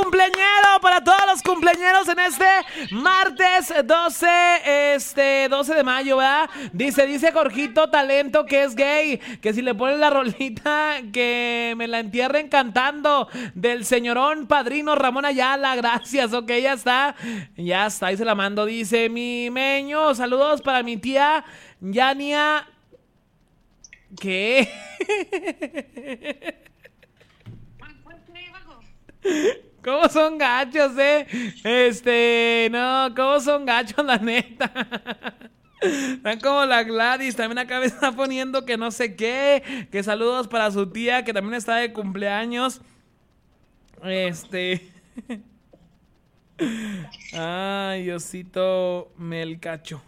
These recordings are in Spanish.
cumpleañero, para todos los cumpleañeros en este martes 12 de mayo, ¿verdad? Dice Jorgito Talento que es gay, que si le ponen la rolita que me la entierren cantando del señorón padrino Ramón Ayala. Gracias, ok, ya está, ahí se la mando. Dice mi meño, saludos para mi tía Yania. ¿Qué? ¿Cómo son gachos, no, ¿cómo son gachos, la neta? Están como la Gladys, también acá me está poniendo que no sé qué, que saludos para su tía, que también está de cumpleaños. Ay, Diosito Melcacho.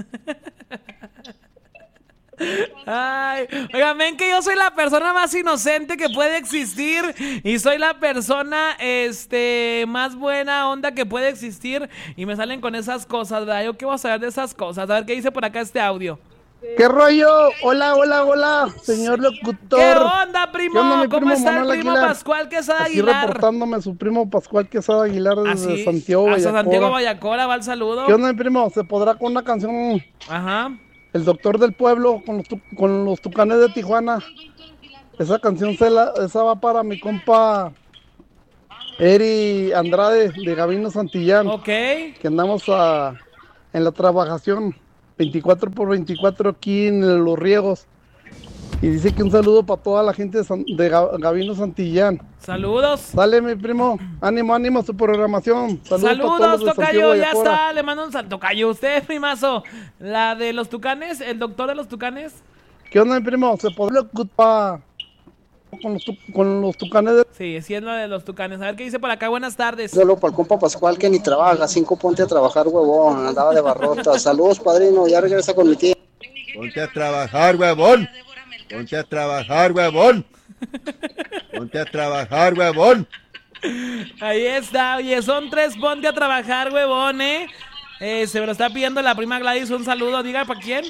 Ay, oigan, ven que yo soy la persona más inocente que puede existir y soy la persona más buena onda que puede existir y me salen con esas cosas, ¿verdad? Yo qué voy a saber de esas cosas. A ver qué dice por acá este audio. ¿Qué rollo? Hola, señor locutor. ¿Qué onda, primo? ¿Qué onda, ¿Cómo está el Manuel primo Aguilar? Pascual Quesada Aquí Aguilar? reportándome su primo Pascual Quesada Aguilar desde Santiago, hasta Bayacora. Santiago Bayacora va el saludo. ¿Qué onda, mi primo? ¿Se podrá con una canción? Ajá. El doctor del pueblo con los Tucanes de Tijuana. Esa canción esa va para mi compa Eri Andrade de Gabino Santillán. Ok. Que andamos en la trabajación 24x24 aquí en Los Riegos. Y dice que un saludo para toda la gente de Gabino Santillán. Saludos. Dale, mi primo. Ánimo a su programación. Saludos, tocayo. Ya está. Le mando un saludo. Tocayo, usted, primazo. La de los Tucanes, el doctor de los Tucanes. ¿Qué onda, mi primo? ¿Se podría ocupar con los Tucanes de... Sí, es la de los Tucanes. A ver qué dice por acá. Buenas tardes. Saludos para el compa Pascual que ni trabaja. 5 ponte a trabajar, huevón. Andaba de barrota. Saludos, padrino. Ya regresa con mi tía. Ponte a trabajar, huevón. Ponte a trabajar, huevón. Ponte a trabajar, huevón. Ahí está. Oye, son 3 ponte a trabajar, huevón, se me lo está pidiendo la prima Gladys. Un saludo. Diga, ¿para quién?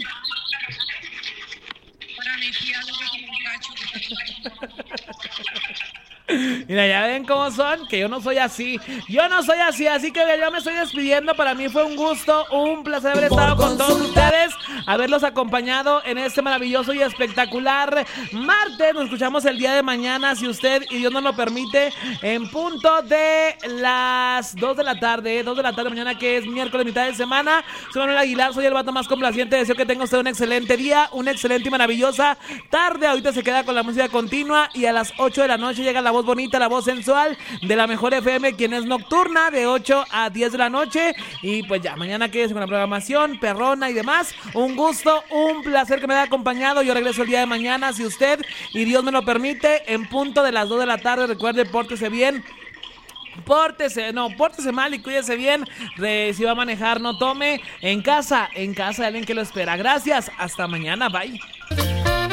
Para mi tía. Mira, ya ven cómo son, que yo no soy así, así que yo me estoy despidiendo. Para mí fue un gusto, un placer haber estado con todos ustedes, haberlos acompañado en este maravilloso y espectacular martes. Nos escuchamos el día de mañana, si usted y Dios nos lo permite, en punto de las 2 de la tarde mañana, que es miércoles, mitad de semana. Soy Manuel Aguilar, soy el vato más complaciente. Deseo que tenga usted un excelente día, una excelente y maravillosa tarde. Ahorita se queda con la música continua y a las 8 de la noche llega la voz bonita, la voz sensual de la mejor FM, quien es nocturna, de 8 a 10 de la noche. Y pues ya, mañana quédese con la programación perrona y demás. Un gusto, un placer que me haya acompañado. Yo regreso el día de mañana, si usted y Dios me lo permite, en punto de las 2 de la tarde. Recuerde, pórtese bien. Pórtese mal y cuídese bien. Si va a manejar, no tome. En casa hay alguien que lo espera. Gracias, hasta mañana, bye.